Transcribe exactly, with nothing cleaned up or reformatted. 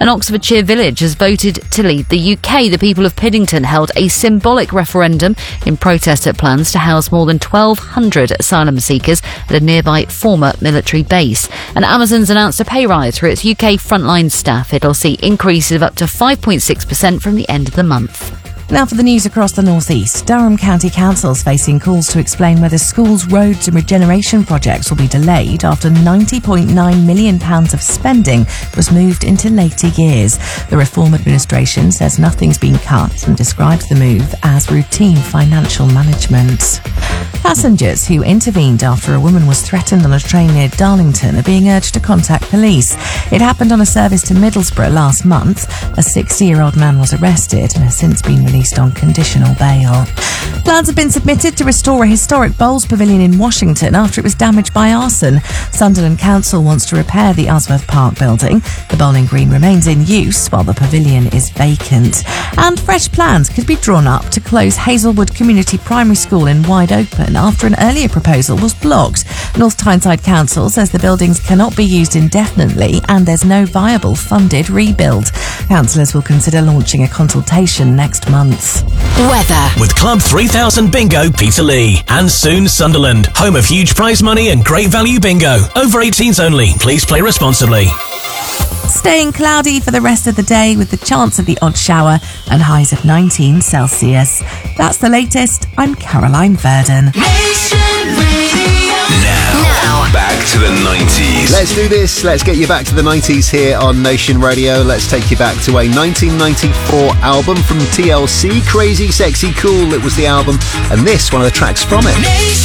An Oxfordshire village has voted to leave the U K. The people of Piddington held a symbolic referendum in protest at plans to house more than twelve hundred asylum seekers at a nearby former military base. And Amazon's announced a pay rise for its U K frontline staff. It'll see increases of up to five point six percent from the end of the month. Now for the news across the North East. Durham County Council's facing calls to explain whether schools, roads and regeneration projects will be delayed after ninety point nine million pounds of spending was moved into later years. The Reform Administration says nothing's been cut and describes the move as routine financial management. Passengers who intervened after a woman was threatened on a train near Darlington are being urged to contact police. It happened on a service to Middlesbrough last month. A sixty-year-old man was arrested and has since been released on conditional bail. Plans have been submitted to restore a historic bowls pavilion in Washington after it was damaged by arson. Sunderland Council wants to repair the Usworth Park building. The bowling green remains in use while the pavilion is vacant. And fresh plans could be drawn up to close Hazelwood Community Primary School in Wide Open after an earlier proposal was blocked. North Tyneside Council says the buildings cannot be used indefinitely and there's no viable funded rebuild. Councillors will consider launching a consultation next month. Weather. With Club three thousand Bingo Peterlee and soon Sunderland, home of huge prize money and great value bingo. Over eighteens only. Please play responsibly. Staying cloudy for the rest of the day with the chance of the odd shower and highs of nineteen Celsius. That's the latest. I'm Caroline Verdon. Nation Radio. Now, Now. back to the nineties. Let's do this. Let's get you back to the nineties here on Nation Radio. Let's take you back to a nineteen ninety-four album from T L C. Crazy, Sexy, Cool. It was the album. And this, one of the tracks from it.